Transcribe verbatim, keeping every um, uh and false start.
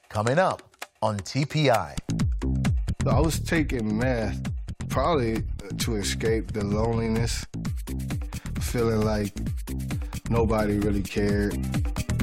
Coming up on T P I. I was taking meth probably to escape the loneliness, feeling like nobody really cared.